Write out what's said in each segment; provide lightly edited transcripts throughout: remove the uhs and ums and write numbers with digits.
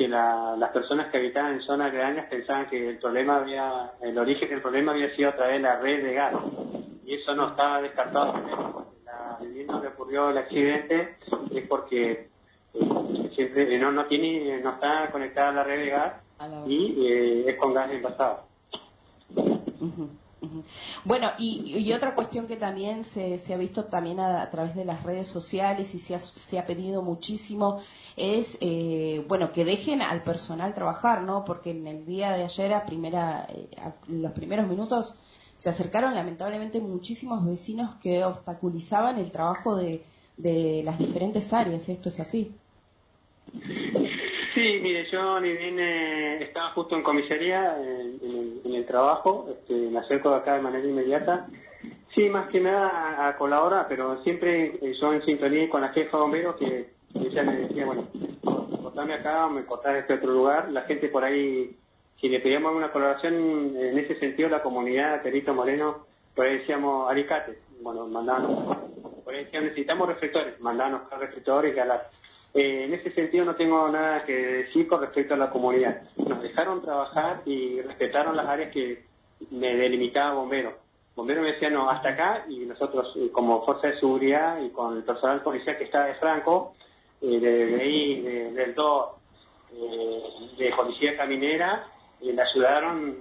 que las personas que habitaban en zonas aledañas pensaban que el origen del problema había sido a través de la red de gas, y eso no estaba descartado también, porque la vivienda donde ocurrió el accidente es porque siempre no está conectada a la red de gas y es con gas envasado. Uh-huh. Bueno, y otra cuestión que también se ha visto también a través de las redes sociales y se ha pedido muchísimo es, que dejen al personal trabajar, ¿no? Porque en el día de ayer, a los primeros minutos, se acercaron lamentablemente muchísimos vecinos que obstaculizaban el trabajo de las diferentes áreas. ¿Esto es así? Sí, mire, yo ni bien estaba justo en comisaría, en el trabajo, me acerco de acá de manera inmediata. Sí, más que nada a colaborar, pero siempre yo en sintonía con la jefa de bomberos, que ella me decía, bueno, cortame acá o me cortás este otro lugar. La gente por ahí, si le pedíamos alguna colaboración en ese sentido, la comunidad, Perito Moreno, por ahí decíamos alicates, bueno, mandábamos, por ahí decíamos necesitamos reflectores, mandábamos reflectores y alar. En ese sentido no tengo nada que decir con respecto a la comunidad. Nos dejaron trabajar y respetaron las áreas que me delimitaba Bombero. Bombero me decía, no, hasta acá, y nosotros como fuerza de seguridad y con el personal policial que está de Franco, del 2, de Policía Caminera, le ayudaron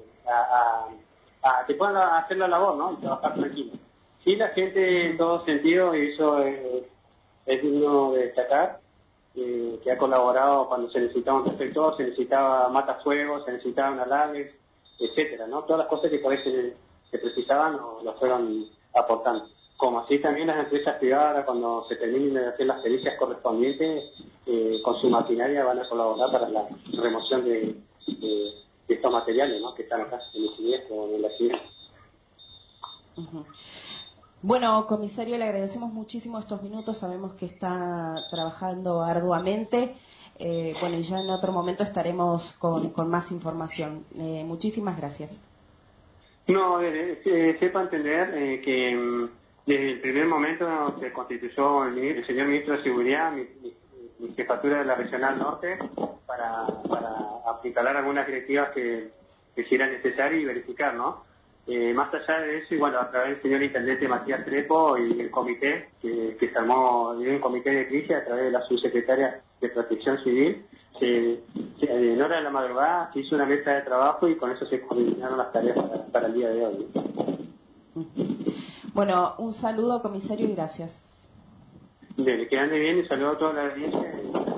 a que puedan hacer la labor, ¿no? Y trabajar tranquilo. Sí, la gente en todo sentido, y eso es digno de destacar, que ha colaborado cuando se necesitaba un reflector, se necesitaba matafuegos, se necesitaban alarmes, etcétera, ¿no? Todas las cosas que por ahí se precisaban lo fueron aportando. Como así también las empresas privadas, cuando se terminen de hacer las pericias correspondientes, con su maquinaria van a colaborar para la remoción de estos materiales, ¿no? Que están acá en el siniestro, en la accidente. Uh-huh. Bueno, comisario, le agradecemos muchísimo estos minutos, sabemos que está trabajando arduamente, y ya en otro momento estaremos con más información. Muchísimas gracias. No, sepa entender que desde el primer momento se constituyó el señor ministro de Seguridad, mi jefatura de la Regional Norte, para aplicar algunas directivas que si era necesario y verificar, ¿no? Más allá de eso, y bueno, a través del señor intendente Matías Trepo y el comité que se armó, un comité de crisis a través de la subsecretaria de Protección Civil, en hora de la madrugada se hizo una mesa de trabajo y con eso se coordinaron las tareas para el día de hoy. Bueno, un saludo, comisario, y gracias. Bien, que ande bien y saludo a toda la audiencia.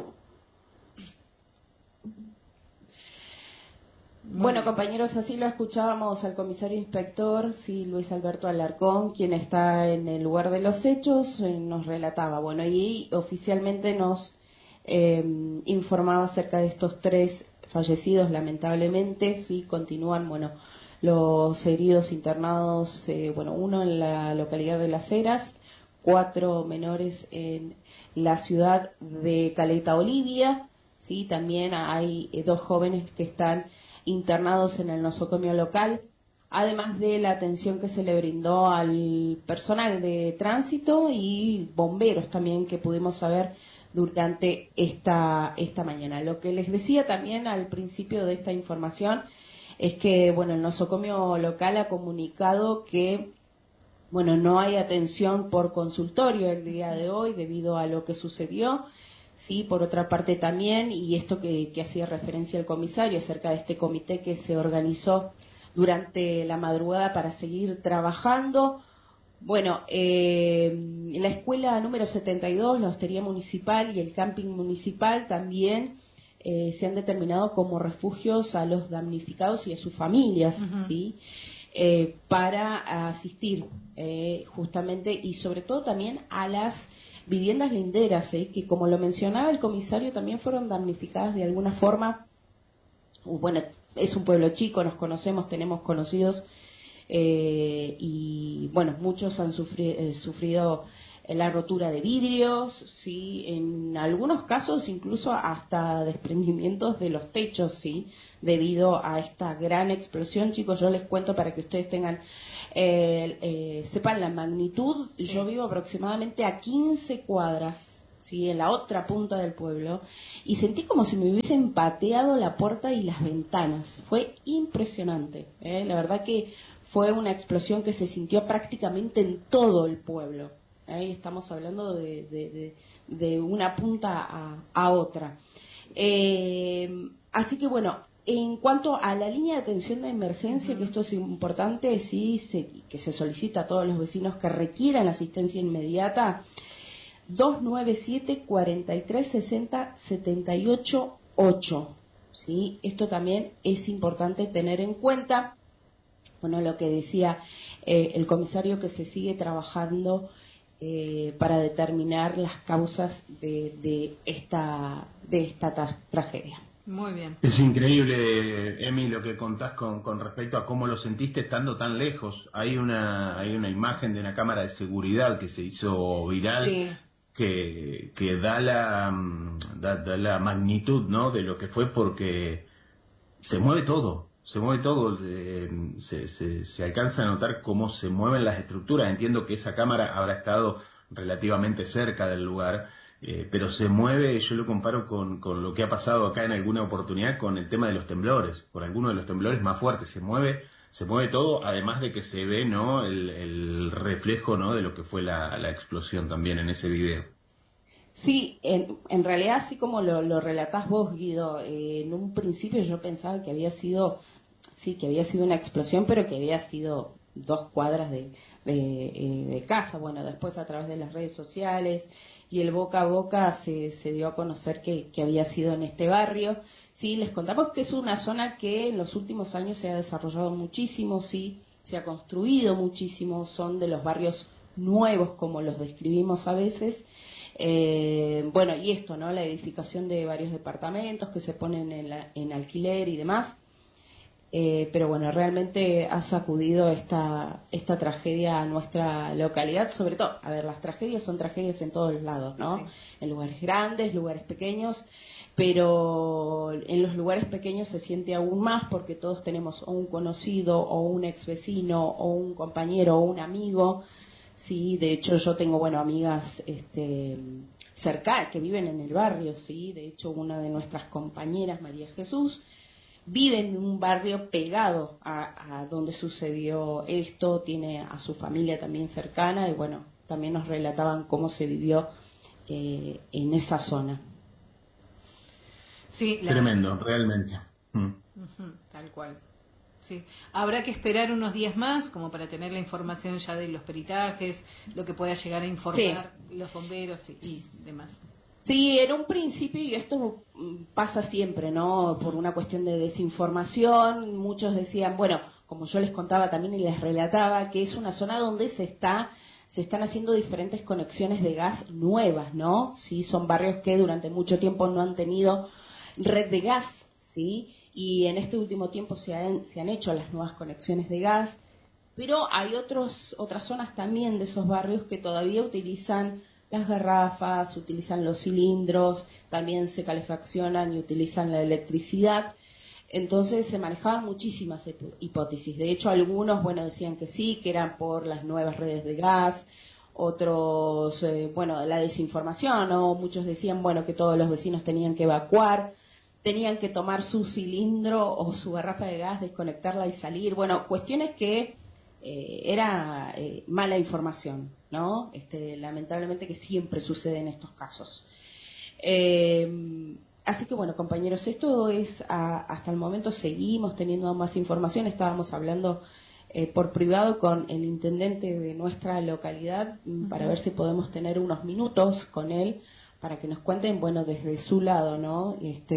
Bueno, compañeros, así lo escuchábamos al comisario inspector, sí, Luis Alberto Alarcón, quien está en el lugar de los hechos, nos relataba, y oficialmente nos informaba acerca de estos 3 fallecidos, lamentablemente, sí, continúan, los heridos internados, uno en la localidad de Las Heras, 4 menores en la ciudad de Caleta Olivia, sí, también hay 2 jóvenes que están internados en el nosocomio local, además de la atención que se le brindó al personal de tránsito y bomberos también que pudimos saber durante esta mañana. Lo que les decía también al principio de esta información es que, el nosocomio local ha comunicado que, no hay atención por consultorio el día de hoy debido a lo que sucedió. Sí, por otra parte también, y esto que hacía referencia el comisario acerca de este comité que se organizó durante la madrugada para seguir trabajando. La escuela número 72, la hostería municipal y el camping municipal también se han determinado como refugios a los damnificados y a sus familias, uh-huh. ¿Sí? Para asistir justamente y sobre todo también a las viviendas linderas, que como lo mencionaba el comisario también fueron damnificadas de alguna forma. Es un pueblo chico, nos conocemos, tenemos conocidos y muchos han sufrido la rotura de vidrios, sí, en algunos casos incluso hasta desprendimientos de los techos, sí, debido a esta gran explosión. Chicos, yo les cuento para que ustedes tengan sepan la magnitud. Sí. Yo vivo aproximadamente a 15 cuadras, ¿sí? En la otra punta del pueblo, y sentí como si me hubiesen pateado la puerta y las ventanas. Fue impresionante, ¿eh? La verdad que fue una explosión que se sintió prácticamente en todo el pueblo. Ahí estamos hablando de una punta a otra. Así que bueno, en cuanto a la línea de atención de emergencia, que esto es importante, sí, que se solicita a todos los vecinos que requieran asistencia inmediata, 297-4360-788, ¿sí? Esto también es importante tener en cuenta. Bueno, lo que decía el comisario, que se sigue trabajando para determinar las causas de esta tragedia. Muy bien. Es increíble, Emi, lo que contás con respecto a cómo lo sentiste estando tan lejos. Hay una imagen de una cámara de seguridad que se hizo viral, sí, que da la magnitud, ¿no?, de lo que fue, porque se mueve todo, se alcanza a notar cómo se mueven las estructuras. Entiendo que esa cámara habrá estado relativamente cerca del lugar, pero se mueve. Yo lo comparo con lo que ha pasado acá en alguna oportunidad con el tema de los temblores, con algunos de los temblores más fuertes. Se mueve todo, además de que se ve, ¿no?, el reflejo, ¿no?, de lo que fue la explosión también en ese video. Sí, en realidad, así como lo relatás vos, Guido, en un principio yo pensaba que había sido una explosión, pero que había sido 2 cuadras de casa. Bueno, después a través de las redes sociales y el boca a boca se dio a conocer que había sido en este barrio. Sí, les contamos que es una zona que en los últimos años se ha desarrollado muchísimo, sí, se ha construido muchísimo, son de los barrios nuevos, como los describimos a veces. Bueno, y esto, ¿no?, la edificación de varios departamentos que se ponen en alquiler y demás. Pero bueno, realmente ha sacudido esta tragedia a nuestra localidad. Sobre todo, a ver, las tragedias son tragedias en todos lados, ¿no? Sí. En lugares grandes, lugares pequeños, pero en los lugares pequeños se siente aún más, porque todos tenemos o un conocido, o un ex vecino, o un compañero, o un amigo. Sí, de hecho yo tengo, bueno, amigas cerca que viven en el barrio, sí. De hecho, una de nuestras compañeras, María Jesús, vive en un barrio pegado a donde sucedió esto, tiene a su familia también cercana, y bueno, también nos relataban cómo se vivió en esa zona. Sí, tremendo, realmente. Tal cual. Sí. Habrá que esperar unos días más como para tener la información ya de los peritajes, lo que pueda llegar a informar los bomberos y demás. Sí, en un principio, y esto pasa siempre, ¿no?, por una cuestión de desinformación, muchos decían, bueno, como yo les contaba también y les relataba, que es una zona donde se están haciendo diferentes conexiones de gas nuevas, ¿no? Sí, son barrios que durante mucho tiempo no han tenido red de gas, ¿sí? Y en este último tiempo se han hecho las nuevas conexiones de gas, pero hay otras zonas también de esos barrios que todavía utilizan las garrafas, utilizan los cilindros, también se calefaccionan y utilizan la electricidad. Entonces se manejaban muchísimas hipótesis. De hecho, algunos, bueno, decían que sí, que eran por las nuevas redes de gas. Otros, bueno, la desinformación, o muchos decían, bueno, que todos los vecinos tenían que evacuar, tenían que tomar su cilindro o su garrafa de gas, desconectarla y salir. Bueno, cuestiones que era mala información, ¿no? Lamentablemente, que siempre sucede en estos casos. Así que bueno, compañeros, esto es hasta el momento. Seguimos teniendo más información. Estábamos hablando por privado con el intendente de nuestra localidad para ver si podemos tener unos minutos con él para que nos cuenten, bueno, desde su lado, ¿no?,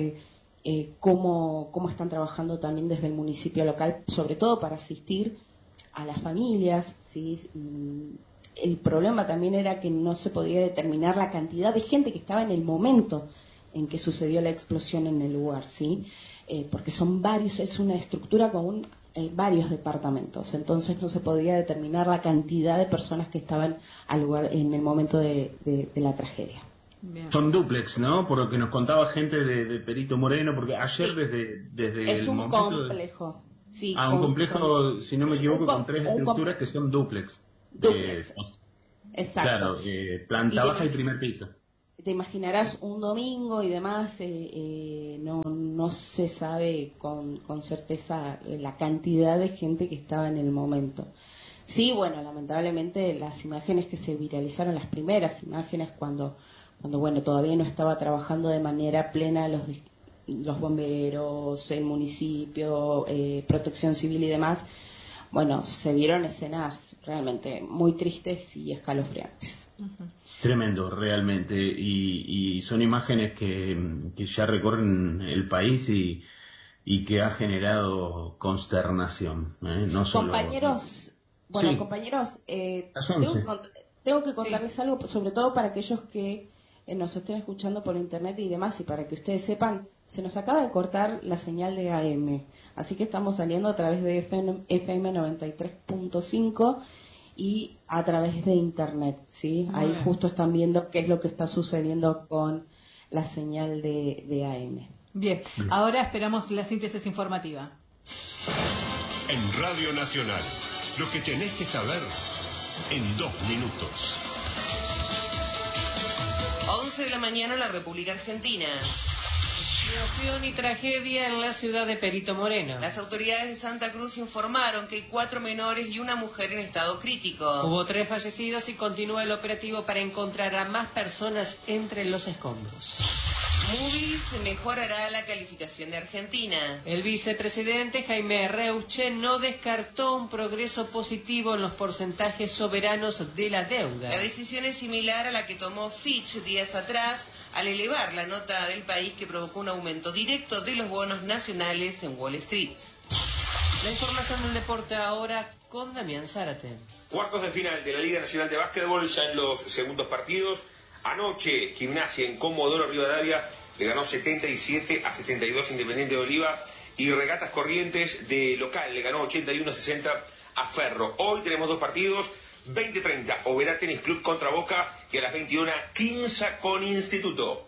cómo están trabajando también desde el municipio local, sobre todo para asistir a las familias, ¿sí? El problema también era que no se podía determinar la cantidad de gente que estaba en el momento en que sucedió la explosión en el lugar, ¿sí? Porque son varios, es una estructura con varios departamentos, entonces no se podía determinar la cantidad de personas que estaban al lugar en el momento de la tragedia. Bien. Son dúplex, ¿no? Por lo que nos contaba gente de Perito Moreno, porque ayer desde es el un momento complejo. Sí, un complejo, si no me equivoco, con 3 estructuras que son dúplex. Dúplex. Exacto. Claro, planta baja y primer piso. te imaginarás un domingo y demás, no se sabe con certeza la cantidad de gente que estaba en el momento. Sí, bueno, lamentablemente las imágenes que se viralizaron, las primeras imágenes cuando bueno, todavía no estaba trabajando de manera plena los bomberos, el municipio, protección civil y demás, bueno, se vieron escenas realmente muy tristes y escalofriantes. Uh-huh. Tremendo, realmente, y son imágenes que ya recorren el país y que ha generado consternación, no solo... Compañeros, bueno, sí. Compañeros, tengo que contarles algo, sobre todo para aquellos que nos estén escuchando por internet y demás, y para que ustedes sepan, se nos acaba de cortar la señal de AM, así que estamos saliendo a través de FM 93.5 y a través de internet, ¿sí? Ahí justo están viendo qué es lo que está sucediendo con la señal de AM. Bien, ahora esperamos la síntesis informativa. En Radio Nacional, lo que tenés que saber en 2 minutos. 11 de la mañana en la República Argentina. Situación y tragedia en la ciudad de Perito Moreno. Las autoridades de Santa Cruz informaron que hay 4 menores y una mujer en estado crítico. Hubo 3 fallecidos y continúa el operativo para encontrar a más personas entre los escombros. Moody's mejorará la calificación de Argentina. El vicepresidente Jaime Reuche no descartó un progreso positivo en los porcentajes soberanos de la deuda. La decisión es similar a la que tomó Fitch días atrás al elevar la nota del país, que provocó un aumento directo de los bonos nacionales en Wall Street. La información del deporte ahora con Damián Zárate. Cuartos de final de la Liga Nacional de Básquetbol, ya en los segundos partidos. Anoche, Gimnasia en Comodoro Rivadavia le ganó 77-72 Independiente de Oliva, y Regatas Corrientes de local le ganó 81-60 a Ferro. Hoy tenemos 2 partidos, 20:30 Oberá Tenis Club contra Boca, y a las 21 Quimsa con Instituto.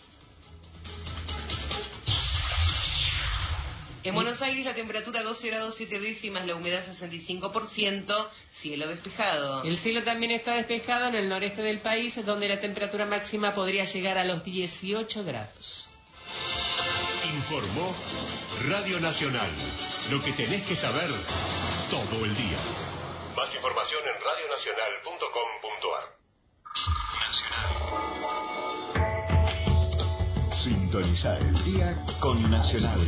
En Buenos Aires la temperatura 12 grados 7 décimas, la humedad 65%, cielo despejado. El cielo también está despejado en el noreste del país, donde la temperatura máxima podría llegar a los 18 grados. Informó Radio Nacional, lo que tenés que saber todo el día. Más información en radionacional.com.ar. Nacional. Sintonizar el día con Nacional.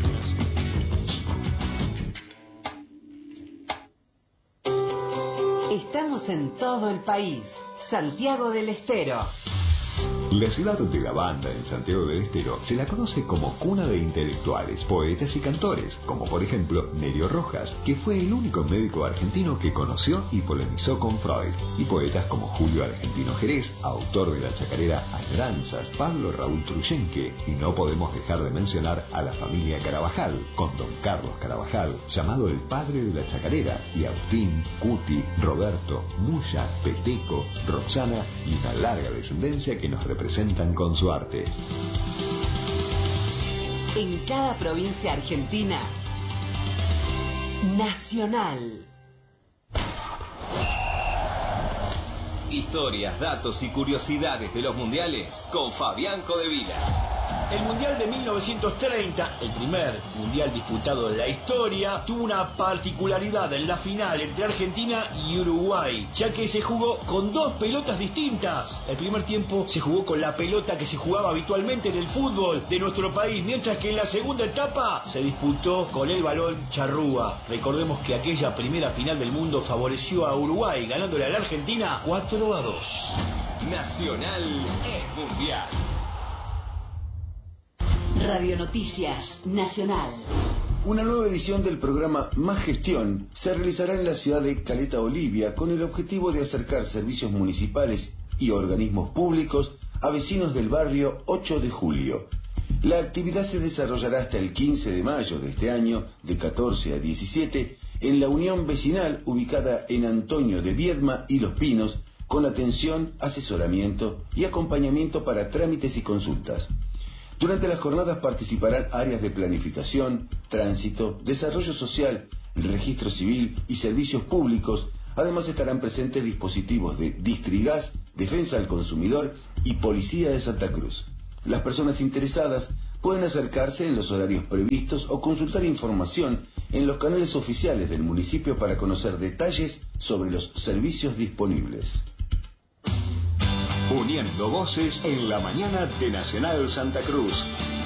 Estamos en todo el país. Santiago del Estero. La ciudad de la banda en Santiago del Estero se la conoce como cuna de intelectuales, poetas y cantores, como por ejemplo Nerio Rojas, que fue el único médico argentino que conoció y polemizó con Freud, y poetas como Julio Argentino Jerez, autor de la chacarera Añoranzas, Pablo Raúl Truyenque, y no podemos dejar de mencionar a la familia Carabajal, con don Carlos Carabajal, llamado el padre de la chacarera, y Agustín, Cuti, Roberto, Muya, Peteco, Roxana y una larga descendencia que nos representan con su arte. En cada provincia argentina, Nacional. Historias, datos y curiosidades de los mundiales con Fabián Codevila. El Mundial de 1930, el primer mundial disputado en la historia, tuvo una particularidad en la final entre Argentina y Uruguay, ya que se jugó con 2 pelotas distintas. El primer tiempo se jugó con la pelota que se jugaba habitualmente en el fútbol de nuestro país, mientras que en la segunda etapa se disputó con el balón charrúa. Recordemos que aquella primera final del mundo favoreció a Uruguay, ganándole a la Argentina 4-2. Nacional es mundial. Radio Noticias Nacional. Una nueva edición del programa Más Gestión se realizará en la ciudad de Caleta Olivia con el objetivo de acercar servicios municipales y organismos públicos a vecinos del barrio 8 de Julio. La actividad se desarrollará hasta el 15 de mayo de este año, de 14 a 17, en la Unión Vecinal ubicada en Antonio de Viedma y Los Pinos, con atención, asesoramiento y acompañamiento para trámites y consultas. Durante las jornadas participarán áreas de planificación, tránsito, desarrollo social, registro civil y servicios públicos. Además estarán presentes dispositivos de Distrigas, Defensa al Consumidor y Policía de Santa Cruz. Las personas interesadas pueden acercarse en los horarios previstos o consultar información en los canales oficiales del municipio para conocer detalles sobre los servicios disponibles. Uniendo voces en la mañana de Nacional Santa Cruz.